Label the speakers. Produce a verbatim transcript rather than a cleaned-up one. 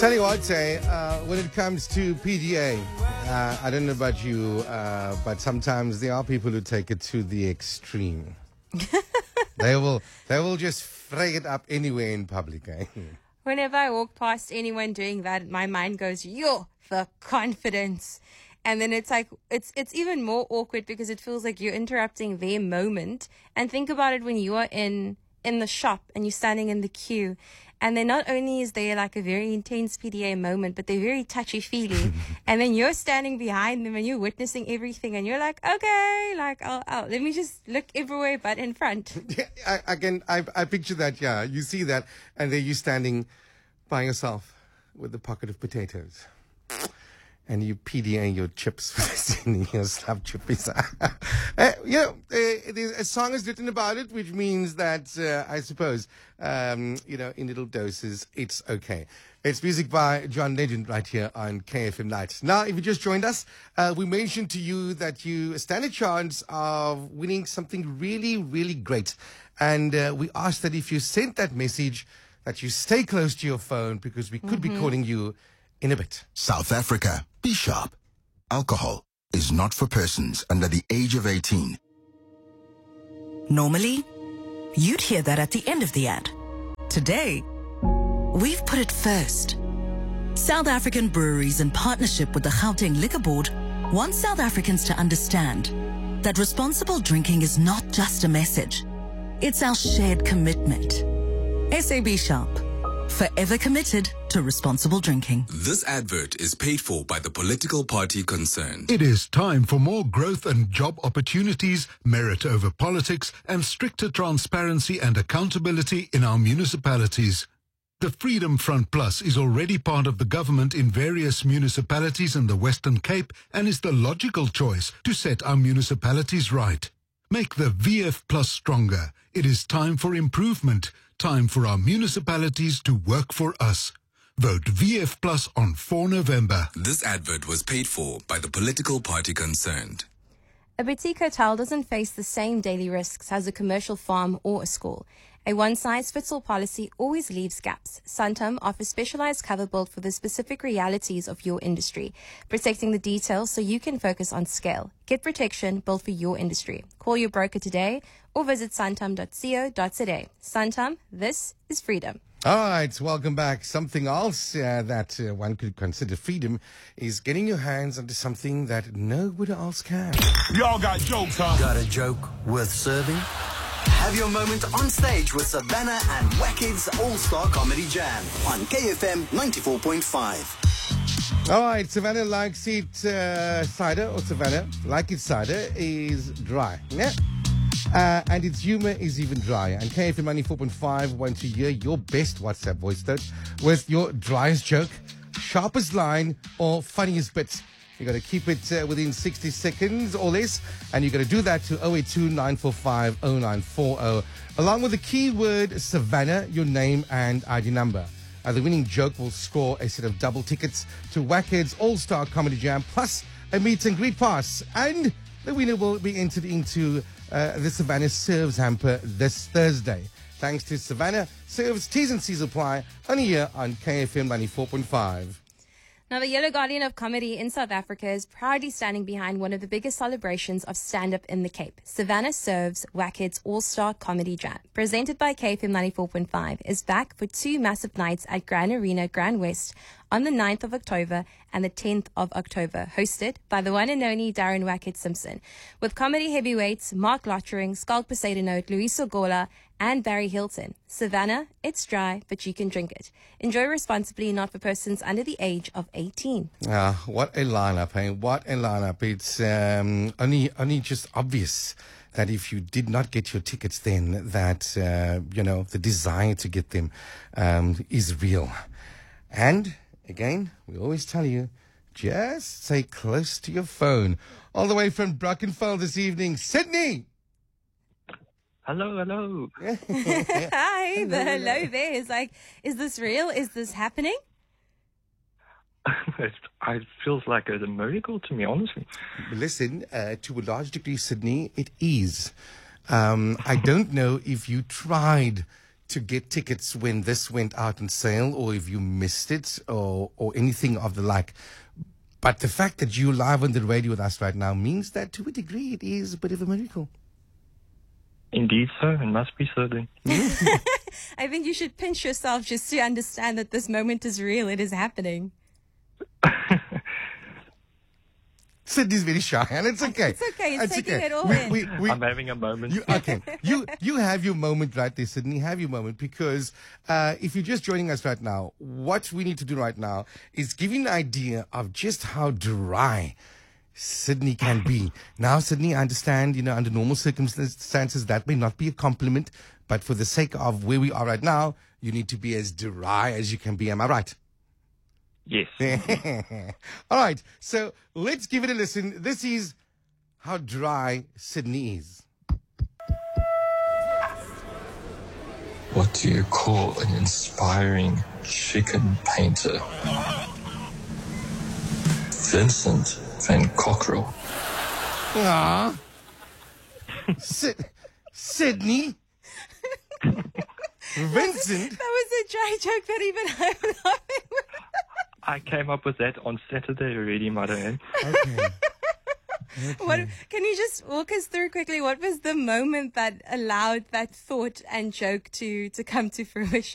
Speaker 1: Tell you what, say, uh, when it comes to P D A, uh, I don't know about you, uh, but sometimes there are people who take it to the extreme. they will, they will just fray it up anywhere in public. Eh?
Speaker 2: Whenever I walk past anyone doing that, my mind goes, yo, the confidence. And then it's like, it's it's even more awkward because it feels like you're interrupting their moment. And think about it when you are in, in the shop and you're standing in the queue. And then not only is there like a very intense P D A moment, but they're very touchy-feely. And then you're standing behind them and you're witnessing everything. And you're like, okay, like, I'll, I'll, let me just look everywhere but in front.
Speaker 1: Yeah, I, I can, I, I picture that, yeah. You see that, and then you standing by yourself with a pocket of potatoes. And you P D A your chips in your slab chippies. uh, you know, uh, there's a song is written about it, which means that, uh, I suppose, um, you know, in little doses, it's okay. It's music by John Legend right here on K F M Night. Now, if you just joined us, uh, we mentioned to you that you stand a chance of winning something really, really great. And uh, we asked that if you sent that message, that you stay close to your phone because we could mm-hmm. be calling you in a bit.
Speaker 3: South Africa, be sharp. Alcohol is not for persons under the age of eighteen.
Speaker 4: Normally, you'd hear that at the end of the ad. Today, we've put it first. South African breweries, in partnership with the Gauteng Liquor Board, want South Africans to understand that responsible drinking is not just a message. It's our shared commitment. S A B Sharp. Forever committed to responsible drinking.
Speaker 5: This advert is paid for by the political party concerned.
Speaker 6: It is time for more growth and job opportunities, merit over politics, and stricter transparency and accountability in our municipalities. The Freedom Front Plus is already part of the government in various municipalities in the Western Cape and is the logical choice to set our municipalities right. Make the V F Plus stronger. It is time for improvement. Time for our municipalities to work for us. Vote V F Plus on fourth of November.
Speaker 5: This advert was paid for by the political party concerned.
Speaker 2: A boutique hotel doesn't face the same daily risks as a commercial farm or a school. A one-size-fits-all policy always leaves gaps. Santam offers specialized cover built for the specific realities of your industry, protecting the details so you can focus on scale. Get protection built for your industry. Call your broker today or visit santam dot co dot za. Santam, this is freedom.
Speaker 1: All right, welcome back. Something else uh, that uh, one could consider freedom is getting your hands onto something that no one else can.
Speaker 7: Y'all got jokes, huh?
Speaker 8: Got a joke worth serving? Have your moment on stage with Savannah and Wackhead's All-Star Comedy Jam on K F M ninety-four point five.
Speaker 1: All right, Savannah Likes It uh, cider, or Savannah Like It cider, is dry. Yeah. Uh, and its humor is even drier. And K F M ninety-four point five want to hear your best WhatsApp voice note with your driest joke, sharpest line, or funniest bit. You got to keep it uh, within sixty seconds or less, and you got to do that to oh eight two, nine four five, oh nine four oh, along with the keyword Savannah, your name and I D number. Uh, the winning joke will score a set of double tickets to Wackhead's All-Star Comedy Jam, plus a meet and greet pass, and the winner will be entered into uh, the Savannah Serves hamper this Thursday. Thanks to Savannah Serves, T's and C's apply, only here on K F M ninety-four point five.
Speaker 2: Now, the Yellow Guardian of Comedy in South Africa is proudly standing behind one of the biggest celebrations of stand-up in the Cape. Savannah Serves Wackhead's All-Star Comedy Jam, presented by K F M ninety-four point five, is back for two massive nights at Grand Arena, Grand West on the ninth of October and the tenth of October, hosted by the one and only Darren Wackhead Simpson, with comedy heavyweights Mark Lottering, Skulk Poseidonot, Luis Ogola, and Barry Hilton. Savannah, it's dry, but you can drink it. Enjoy responsibly, not for persons under the age of eighteen.
Speaker 1: Ah, what a lineup, hey? What a lineup. It's um, only, only just obvious that if you did not get your tickets then, that, uh, you know, the desire to get them um, is real. And, again, we always tell you, just stay close to your phone. All the way from Brackenfell this evening, Sydney!
Speaker 9: Hello, hello.
Speaker 2: Hi, hello, the hello, hello there is like, is this real? Is this happening?
Speaker 9: it, it feels like a miracle to me, honestly.
Speaker 1: Listen, uh, to a large degree, Sydney, it is. Um, I don't know if you tried to get tickets when this went out on sale, or if you missed it, or or anything of the like. But the fact that you're live on the radio with us right now means that, to a degree, it is a bit of a miracle.
Speaker 9: Indeed, sir. It must be so then.
Speaker 2: I think you should pinch yourself just to understand that this moment is real. It is happening.
Speaker 1: Sydney's very shy, and it's okay.
Speaker 2: It's okay. It's taking
Speaker 1: okay.
Speaker 2: it all
Speaker 1: we,
Speaker 2: in.
Speaker 1: We, we,
Speaker 9: I'm having a moment.
Speaker 1: You, okay, you you have your moment right there, Sydney. Have your moment, because uh, if you're just joining us right now, what we need to do right now is give you an idea of just how dry Sydney can be. Now, Sydney, I understand, you know, under normal circumstances, that may not be a compliment, but for the sake of where we are right now, you need to be as dry as you can be. Am I right?
Speaker 9: Yes.
Speaker 1: All right, so let's give it a listen. This is how dry Sydney is.
Speaker 7: What do you call an inspiring chicken painter? Vincent Van Cockerell.
Speaker 1: Aww. Sid- Sydney? Vincent?
Speaker 2: That was a dry joke that even I'm laughing with.
Speaker 9: I came up with that on Saturday already, Mother Ann.
Speaker 1: Okay. Okay.
Speaker 2: What, can you just walk us through quickly? What was the moment that allowed that thought and joke to, to come to fruition?